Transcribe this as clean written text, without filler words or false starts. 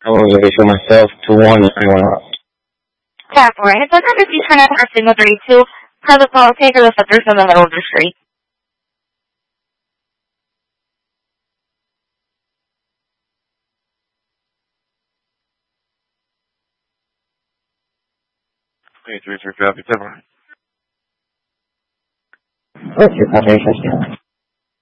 I will give it to myself to warn everyone else. Tap right. If if you turn on our signal 32, private call taker, the footers in the middle of the street. What's your copy?